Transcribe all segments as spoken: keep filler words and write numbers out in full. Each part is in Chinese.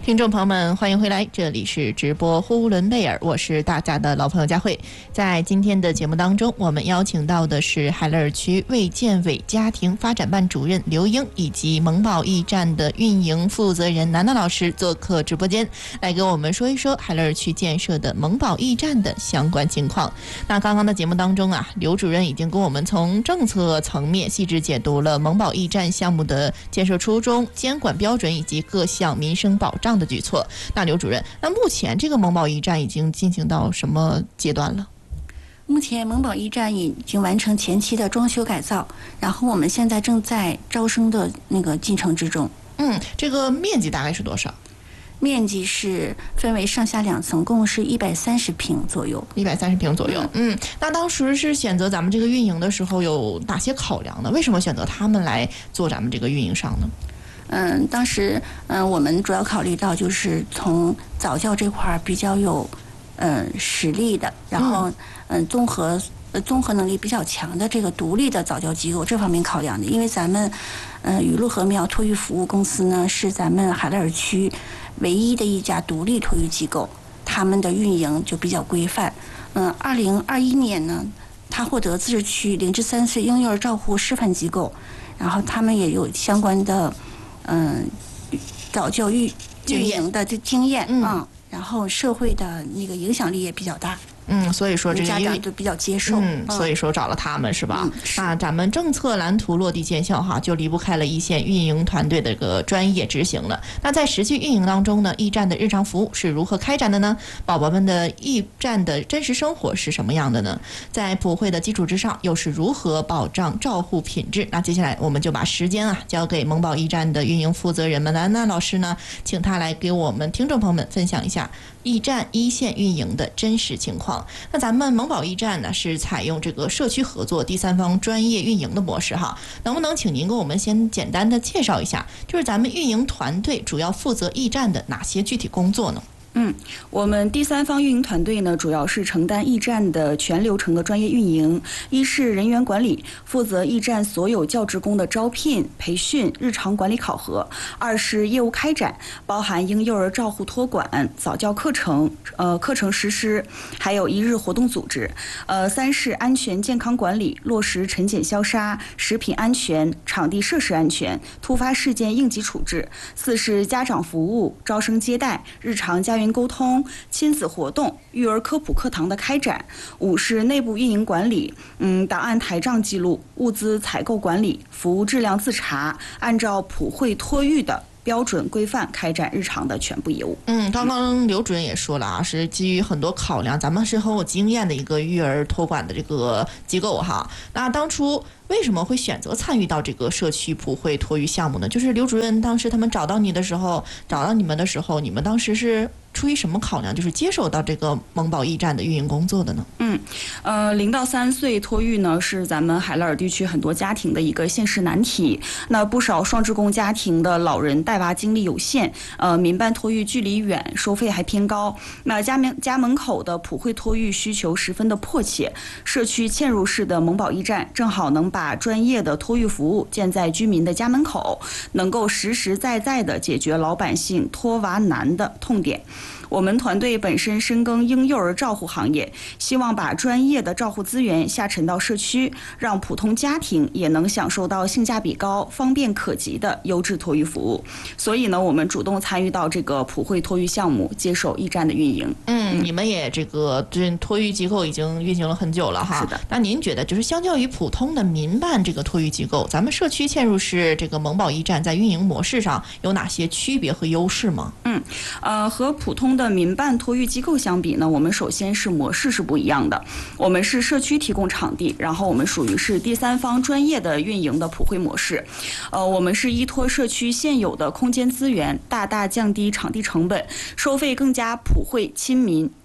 听众朋友们，欢迎回来，这里是直播呼伦贝尔，我是大家的老朋友佳慧。在今天的节目当中，我们邀请到的是海乐尔区卫健委家庭发展办主任刘英，以及萌宝驿站的运营负责人楠楠老师做客直播间，来给我们说一说海乐尔区建设的萌宝驿站的相关情况。那刚刚的节目当中啊，刘主任已经跟我们从政策层面细致解读了萌宝驿站项目的建设初衷、监管标准以及各项民生保障的举措。那刘主任，那目前这个萌宝驿站已经进行到什么阶段了？ 目前萌宝驿站已经完成前期的装修改造，然后我们现在正在招生的那个进程之中。 嗯，这个面积大概是多少？ 面积是分为上下两层，共是一百三十平左右。 一百三十平左右。嗯，那当时是选择咱们这个运营的时候有哪些考量呢？为什么选择他们来做咱们这个运营商呢？ 嗯，当时嗯，我们主要考虑到就是从早教这块比较有嗯实力的，然后嗯综合呃综合能力比较强的这个独立的早教机构这方面考量的。因为咱们嗯雨露禾苗托育服务公司呢是咱们海乐尔区唯一的一家独立托育机构，他们的运营就比较规范。嗯，二零二一年呢，他获得自治区零至三岁婴幼儿照护示范机构，然后他们也有相关的。嗯，早教育运营的这经验啊、嗯，然后社会的那个影响力也比较大。 嗯，所以说这个家长都比较接受。 嗯，所以说找了他们是吧？ 嗯、是那咱们政策蓝图落地见效哈，就离不开了一线运营团队的这个专业执行了。那在实际运营当中呢，驿站的日常服务是如何开展的呢？宝宝们的驿站的真实生活是什么样的呢？在普惠的基础之上，又是如何保障照护品质？那接下来我们就把时间啊交给萌宝驿站的运营负责人们楠楠老师呢，请他来给我们听众朋友们分享一下驿站一线运营的真实情况。那咱们萌宝驿站呢是采用这个社区合作第三方专业运营的模式哈，能不能请您给我们先简单的介绍一下，就是咱们运营团队主要负责驿站的哪些具体工作呢？ 嗯，我们第三方运营团队呢，主要是承担驿站的全流程的专业运营。一是人员管理，负责驿站所有教职工的招聘、培训、日常管理考核；二是业务开展，包含婴幼儿照护托管、早教课程、呃课程实施，还有一日活动组织。呃，三是安全健康管理，落实晨检消杀、食品安全、场地设施安全、突发事件应急处置。四是家长服务、招生接待、日常家园沟通、亲子活动、育儿科普课堂的开展。五是内部运营管理，嗯，档案台账记录、物资采购管理、服务质量自查，按照普惠托育的标准规范开展日常的全部业务。 嗯，刚刚刘主任也说了啊，是基于很多考量，咱们是很有经验的一个育儿托管的这个机构哈。那当初为什么会选择参与到这个社区普惠托育项目呢？就是刘主任当时他们找到你的时候，找到你们的时候，你们当时是出于什么考量，就是接手到这个萌宝驿站的运营工作的呢？ 嗯，呃，零到三岁托育呢是咱们海乐尔地区很多家庭的一个现实难题。那不少双职工家庭的老人带娃精力有限，呃，民办托育距离远，收费还偏高。那家门家门口的普惠托育需求十分的迫切，社区嵌入式的萌宝驿站正好能把专业的托育服务建在居民的家门口，能够实实在在的解决老百姓托娃难的痛点。我们团队本身深耕婴幼儿照护行业，希望把专业的照护资源下沉到社区，让普通家庭也能享受到性价比高、方便可及的优质托育服务。所以呢，我们主动参与到这个普惠托育项目，接手驿站的运营。 嗯，你们也这个这托育机构已经运行了很久了哈。 是的。 那您觉得，就是相较于普通的民办这个托育机构，咱们社区嵌入式这个萌宝驿站在运营模式上有哪些区别和优势吗？ 嗯，呃，和普通的民办托育机构相比呢，我们首先是模式是不一样的。我们是社区提供场地，然后我们属于是第三方专业的运营的普惠模式。呃，我们是依托社区现有的空间资源，大大降低场地成本，收费更加普惠亲民。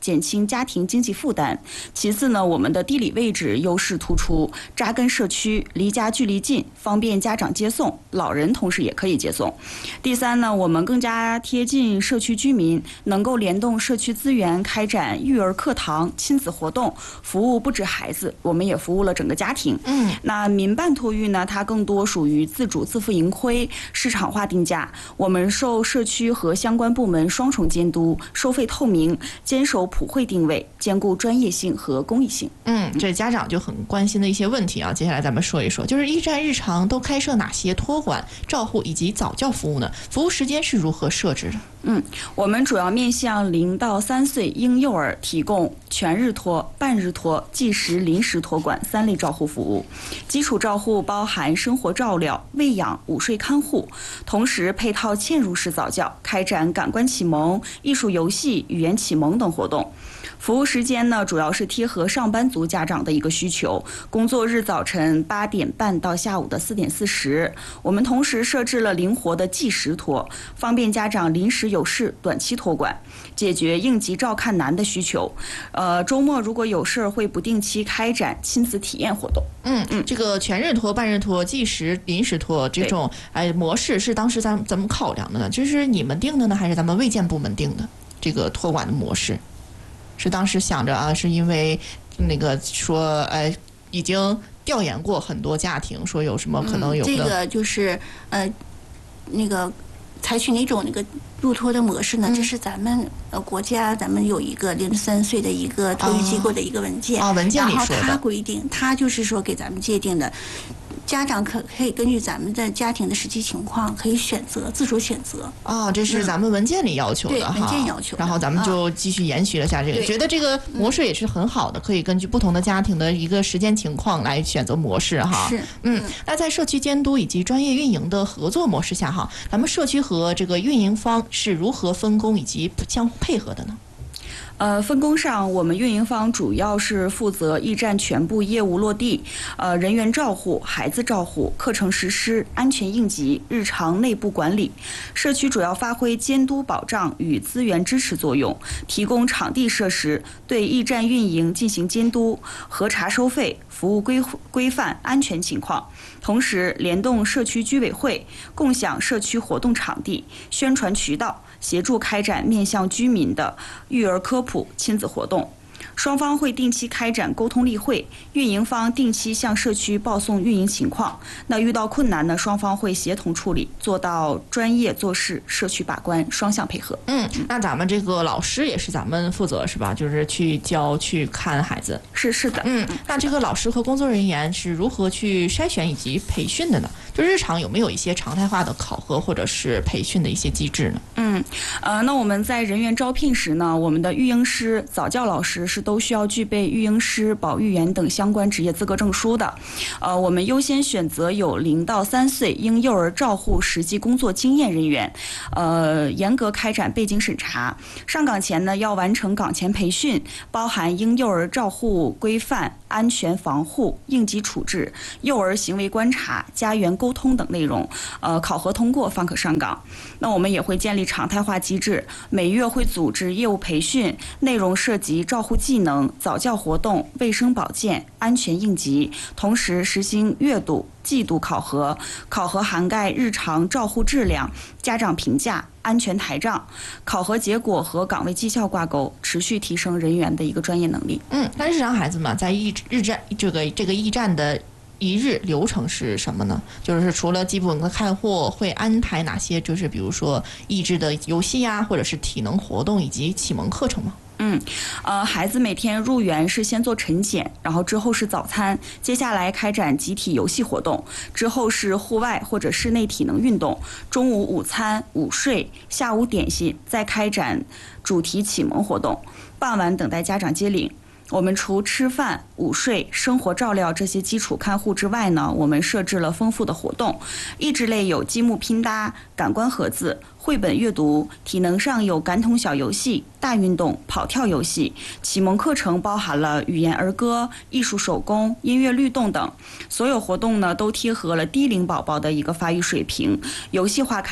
减轻家庭经济负担。其次呢，我们的地理位置优势突出，扎根社区，离家距离近，方便家长接送，老人同时也可以接送。第三呢，我们更加贴近社区居民，能够联动社区资源，开展育儿课堂、亲子活动，服务不止孩子，我们也服务了整个家庭。 嗯， 那民办托育呢，它更多属于自主自负盈亏，市场化定价。我们受社区和相关部门双重监督，收费透明，坚守普惠定位，兼顾专业性和公益性。 嗯，这家长就很关心的一些问题啊，接下来咱们说一说，就是驿站日常都开设哪些托管、照护以及早教服务呢？服务时间是如何设置的？ 嗯，我们主要面向零到三岁婴幼儿提供全日托、半日托、即时临时托管三类照护服务。基础照护包含生活照料、喂养、午睡看护，同时配套嵌入式早教，开展感官启蒙、艺术游戏、语言启蒙等活动。服务时间呢，主要是贴合上班族家长的一个需求，工作日早晨八点半到下午的四点四十。我们同时设置了灵活的计时托，方便家长临时有事短期托管，解决应急照看难的需求。呃，周末如果有事儿，会不定期开展亲子体验活动。 嗯嗯，这个全日托、半日托、计时、临时托这种哎模式是当时咱们怎么考量的呢？就是你们定的呢，还是咱们卫健部门定的这个托管的模式？是当时想着啊，是因为那个说，哎，已经调研过很多家庭，说有什么可能有的、 嗯、这个就是呃，那个采取哪种那个入托的模式呢？嗯、这是咱们呃国家咱们有一个零至三岁的一个托育机构的一个文件啊、哦，文件里说的， 然后它规定，它就是说给咱们界定的。家长可可以根据咱们的家庭的实际情况，可以选择自主选择。 哦，这是咱们文件里要求的哈、 嗯。对，文件要求的。 然后咱们就继续延续了下这个，觉得这个模式也是很好的，可以根据不同的家庭的一个时间情况来选择模式哈。 是， 嗯，那在社区监督以及专业运营的合作模式下哈，咱们社区和这个运营方是如何分工以及相互配合的呢？ 呃，分工上，我们运营方主要是负责驿站全部业务落地，呃，人员照护、孩子照护、课程实施、安全应急、日常内部管理。社区主要发挥监督保障与资源支持作用，提供场地设施，对驿站运营进行监督、核查收费、服务规规范、安全情况。同时，联动社区居委会，共享社区活动场地、宣传渠道，协助开展面向居民的育儿科普、亲子活动。双方会定期开展沟通例会，运营方定期向社区报送运营情况。那遇到困难呢，双方会协同处理，做到专业做事、社区把关，双向配合。 嗯，那咱们这个老师也是咱们负责是吧？就是去教、去看孩子。 是是的。 嗯，那这个老师和工作人员是如何去筛选以及培训的呢？就日常有没有一些常态化的考核或者是培训的一些机制呢？ 嗯，呃，那我们在人员招聘时呢，我们的育婴师、早教老师是都需要具备育婴师、保育员等相关职业资格证书的。呃，我们优先选择有零到三岁婴幼儿照护实际工作经验人员，呃，严格开展背景审查。上岗前呢，要完成岗前培训，包含婴幼儿照护规范、安全防护、应急处置、幼儿行为观察、家园沟通等内容，呃，考核通过方可上岗。那我们也会建立常态化机制，每月会组织业务培训，内容涉及照护技能、早教活动、卫生保健、安全应急，同时实行月度、季度考核，考核涵盖日常照护质量、家长评价、安全台账，考核结果和岗位绩效挂钩，持续提升人员的一个专业能力。 嗯，那日常孩子嘛，在驿日站这个这个驿站的一日流程是什么呢？就是除了基本的看货，会安排哪些？就是比如说益智的游戏呀，或者是体能活动以及启蒙课程吗？ 嗯，呃，孩子每天入园是先做晨检，然后之后是早餐，接下来开展集体游戏活动，之后是户外或者室内体能运动，中午午餐、午睡，下午点心，再开展主题启蒙活动，傍晚等待家长接领。我们除吃饭、午睡、生活照料这些基础看护之外呢，我们设置了丰富的活动。益智类有积木拼搭、感官盒子、绘本阅读；体能上有感统小游戏、大运动、跑跳游戏；启蒙课程包含了语言儿歌、艺术手工、音乐律动等。所有活动呢都贴合了低龄宝宝的一个发育水平，游戏化开展，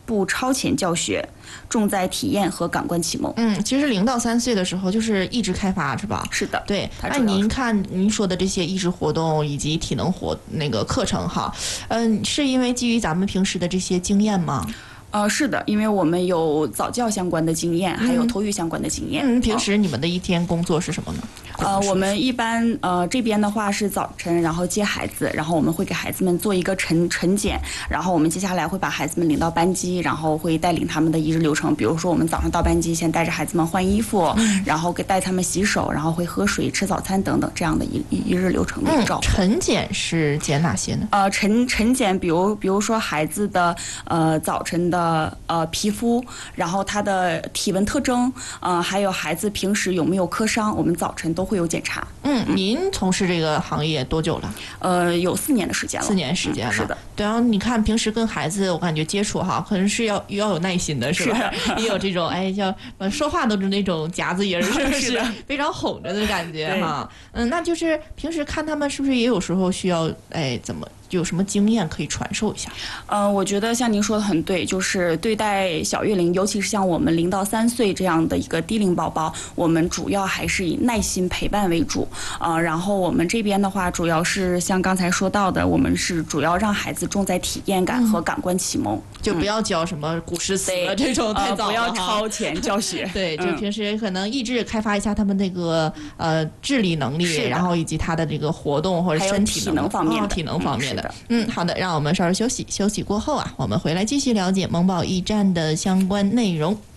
不超前教学，重在体验和感官启蒙。 嗯，其实零到三岁的时候就是意志开发，是吧？ 是的， 对。那您看您说的这些益智活动以及体能活那个课程哈，嗯，是因为基于咱们平时的这些经验吗？ 呃，是的，因为我们有早教相关的经验，还有托育相关的经验。 嗯，平时你们的一天工作是什么呢？ 呃，我们一般呃这边的话是早晨，然后接孩子，然后我们会给孩子们做一个晨晨检，然后我们接下来会把孩子们领到班级，然后会带领他们的一日流程。比如说我们早上到班级，先带着孩子们换衣服，嗯、然后给带他们洗手，然后会喝水、吃早餐等等这样的一一一日流程的一个照顾。 嗯、晨检是检哪些呢？ 呃，晨晨检，比如比如说孩子的呃早晨的呃皮肤，然后他的体温特征，呃，还有孩子平时有没有磕伤，我们早晨都会有检查。 嗯，您从事这个行业多久了？ 呃，有四年的时间了。 四年时间了、嗯， 是的。 对啊，你看平时跟孩子，我感觉接触哈，可能是要要有耐心的，是吧？是也有这种哎，叫呃说话都是那种夹子音儿，是不是？非常哄着的感觉哈。嗯，那就是平时看他们是不是也有时候需要哎怎么？有什么经验可以传授一下？ 呃，我觉得像您说的很对，就是对待小月龄，尤其是像我们零到三岁这样的一个低龄宝宝，我们主要还是以耐心陪伴为主。呃，然后我们这边的话，主要是像刚才说到的，我们是主要让孩子重在体验感和感官启蒙，嗯、 就不要教什么古诗词了、嗯、这种太早了、 呃、不要超前教学。 对，就平时可能意志开发一下他们那个呃智力能力，然后以及他的这个活动或者身体能方面的、 哦、体能方面的。 嗯, 嗯，好的，让我们稍事休息，休息过后啊，我们回来继续了解萌宝驿站的相关内容。